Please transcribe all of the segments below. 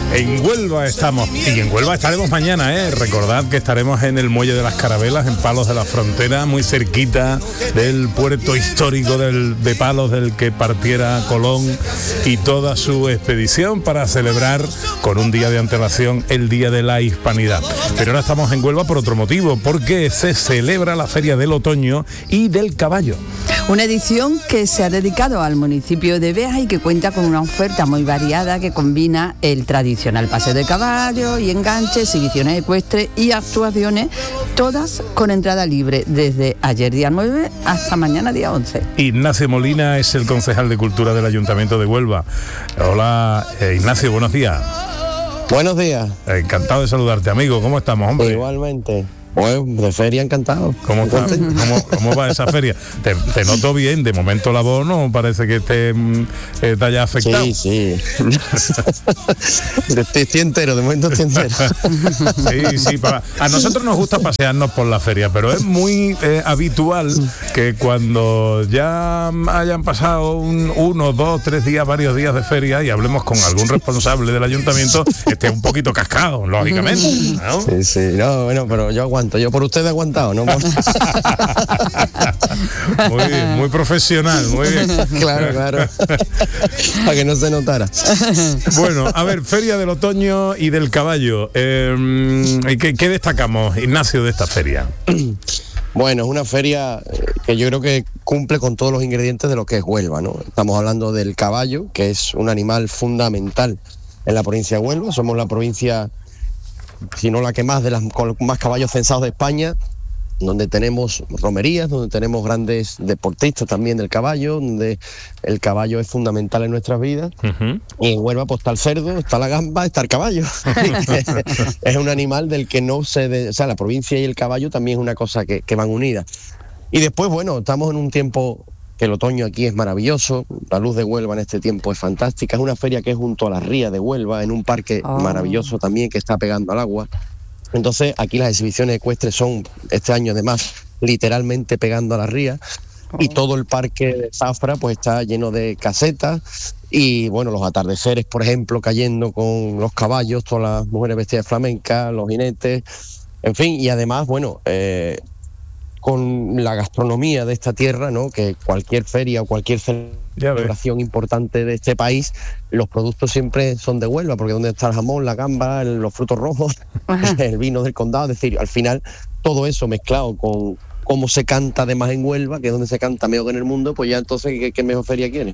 En Huelva estamos, y en Huelva estaremos mañana, recordad que estaremos en el Muelle de las Carabelas, en Palos de la Frontera, muy cerquita del puerto histórico de Palos, del que partiera Colón y toda su expedición, para celebrar con un día de antelación el Día de la Hispanidad. Pero ahora estamos en Huelva por otro motivo, porque se celebra la Feria del Otoño y del Caballo. Una edición que se ha dedicado al municipio de Beas y que cuenta con una oferta muy variada que combina el tradicional paseo de caballo y enganches, exhibiciones ecuestres y actuaciones, todas con entrada libre desde ayer día 9 hasta mañana día 11. Ignacio Molina es el concejal de Cultura del Ayuntamiento de Huelva. Hola, Ignacio, buenos días. Buenos días. Encantado de saludarte, amigo. ¿Cómo estamos, hombre? Igualmente. Pues de feria encantado. ¿Cómo va esa feria? Te noto bien, de momento la voz no parece que te haya afectado. Sí. Estoy entero, de momento estoy entero. Sí, a nosotros nos gusta pasearnos por la feria, pero es muy habitual que cuando ya hayan pasado 1, 2, 3 días, varios días de feria y hablemos con algún responsable del ayuntamiento, esté un poquito cascado, lógicamente, ¿no? Sí, no, bueno, pero yo aguanto. Yo por ustedes he aguantado, ¿no? Muy bien, muy profesional, muy bien. Claro. Para que no se notara. Bueno, a ver, Feria del Otoño y del Caballo. ¿Qué destacamos, Ignacio, de esta feria? Bueno, es una feria que yo creo que cumple con todos los ingredientes de lo que es Huelva, ¿no? Estamos hablando del caballo, que es un animal fundamental en la provincia de Huelva. Somos la provincia, si no la que más, con más caballos censados de España, donde tenemos romerías, donde tenemos grandes deportistas también del caballo, donde el caballo es fundamental en nuestras vidas. Uh-huh. Y en Huelva pues está el cerdo, está la gamba, está el caballo. Es un animal del que no se... O sea, la provincia y el caballo también es una cosa que van unidas. Y después, bueno, estamos en un tiempo que el otoño aquí es maravilloso, la luz de Huelva en este tiempo es fantástica, es una feria que es junto a la ría de Huelva, en un parque maravilloso también que está pegando al agua. Entonces aquí las exhibiciones ecuestres son, este año además, literalmente pegando a la ría, y todo el parque de Zafra pues está lleno de casetas, y bueno, los atardeceres, por ejemplo, cayendo con los caballos, todas las mujeres vestidas de flamenca, los jinetes, en fin, y además, bueno, con la gastronomía de esta tierra, ¿no? Que cualquier feria o cualquier celebración importante de este país, los productos siempre son de Huelva, porque donde está el jamón, la gamba, los frutos rojos, el vino del condado, es decir, al final todo eso mezclado con cómo se canta además en Huelva, que es donde se canta mejor en el mundo, pues ya entonces ¿qué mejor feria quiere?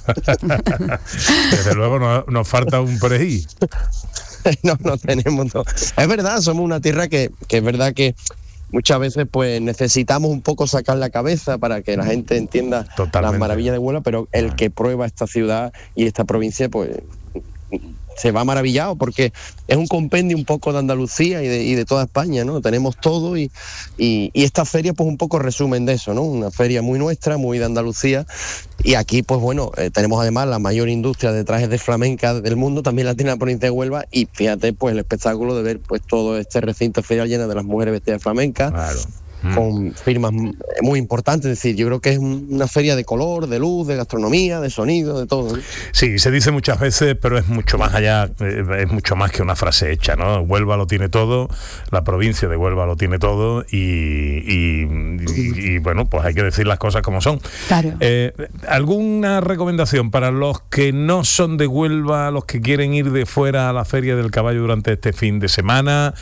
Desde luego nos falta un perejil. No tenemos. No. Es verdad, somos una tierra que es verdad que muchas veces pues necesitamos un poco sacar la cabeza para que la gente entienda las maravillas de Huelva, pero el que prueba esta ciudad y esta provincia pues se va maravillado, porque es un compendio un poco de Andalucía y de toda España, ¿no? Tenemos todo y esta feria pues un poco resumen de eso, ¿no? Una feria muy nuestra, muy de Andalucía, y aquí pues bueno, tenemos además la mayor industria de trajes de flamenca del mundo, también la tiene la provincia de Huelva, y fíjate pues el espectáculo de ver pues todo este recinto ferial lleno de las mujeres vestidas de flamenca. Claro. Con firmas muy importantes, es decir, yo creo que es una feria de color, de luz, de gastronomía, de sonido, de todo, ¿no? Sí, se dice muchas veces, pero es mucho más allá, es mucho más que una frase hecha, ¿no? Huelva lo tiene todo, la provincia de Huelva lo tiene todo y bueno, pues hay que decir las cosas como son. Claro. ¿Alguna recomendación para los que no son de Huelva, los que quieren ir de fuera a la Feria del Caballo durante este fin de semana?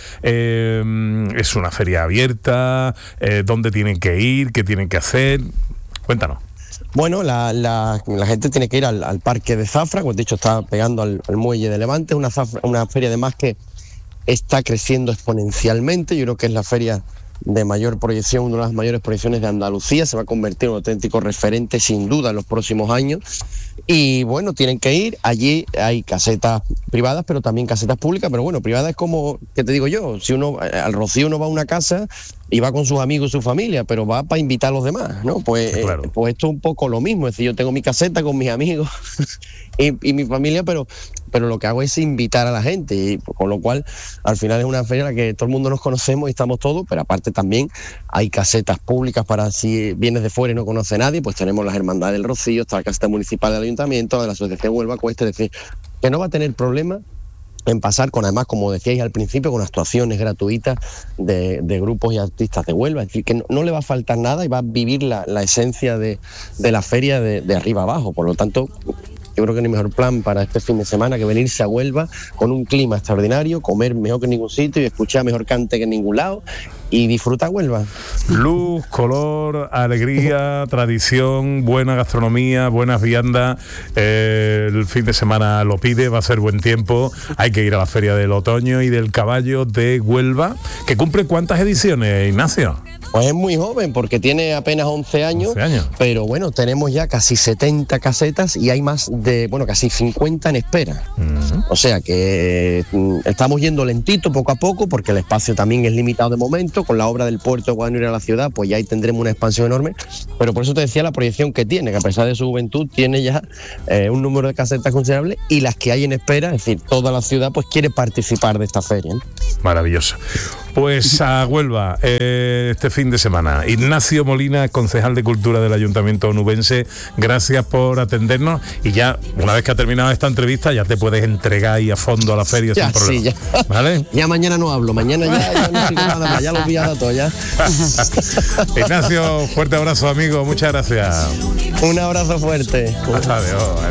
Es una feria abierta. ¿Dónde tienen que ir? ¿Qué tienen que hacer? Cuéntanos. Bueno, la gente tiene que ir al parque de Zafra, como he dicho, está pegando al muelle de Levante, una feria además que está creciendo exponencialmente. Yo creo que es la feria de mayor proyección, una de las mayores proyecciones de Andalucía, se va a convertir en un auténtico referente sin duda en los próximos años. Y bueno, tienen que ir, allí hay casetas privadas, pero también casetas públicas, pero bueno, privadas es como, ¿qué te digo yo? Si uno, al Rocío uno va a una casa y va con sus amigos y su familia, pero va para invitar a los demás, ¿no? Pues, claro. Pues esto es un poco lo mismo, es decir, yo tengo mi caseta con mis amigos y mi familia, pero lo que hago es invitar a la gente, y con lo cual al final es una feria en la que todo el mundo nos conocemos y estamos todos, pero aparte también hay casetas públicas para si vienes de fuera y no conoce a nadie, pues tenemos las Hermandades del Rocío, está la caseta municipal del Ayuntamiento, de la Asociación Huelva Ecuestre, es decir, que no va a tener problema en pasar con, además, como decíais al principio, con actuaciones gratuitas de grupos y artistas de Huelva. Es decir, que no le va a faltar nada y va a vivir la esencia de la feria de arriba abajo. Por lo tanto, yo creo que no hay mejor plan para este fin de semana que venirse a Huelva con un clima extraordinario, comer mejor que en ningún sitio y escuchar mejor cante que en ningún lado y disfrutar Huelva. Luz, color, alegría, tradición, buena gastronomía, buenas viandas. El fin de semana lo pide, va a ser buen tiempo. Hay que ir a la Feria del Otoño y del Caballo de Huelva, que cumple ¿cuántas ediciones, Ignacio? Pues es muy joven porque tiene apenas 11 años, pero bueno, tenemos ya casi 70 casetas y hay más de, casi 50 en espera. O sea que estamos yendo lentito, poco a poco, porque el espacio también es limitado de momento. Con la obra del puerto de Guadagnino a la ciudad, pues ya ahí tendremos una expansión enorme, pero por eso te decía la proyección que tiene, que a pesar de su juventud tiene ya un número de casetas considerable y las que hay en espera, es decir, toda la ciudad pues quiere participar de esta feria, ¿no? Maravilloso. Pues a Huelva este fin de semana. Ignacio Molina, concejal de Cultura del Ayuntamiento Onubense, gracias por atendernos y ya, una vez que ha terminado esta entrevista, ya te puedes entregar ahí a fondo a la feria ya, sin problema. Sí, ya. ¿Vale? Ya mañana no hablo, mañana ya no sigo nada más, ya lo he pillado todo ya. Ignacio, fuerte abrazo, amigo, muchas gracias. Un abrazo fuerte. Adiós.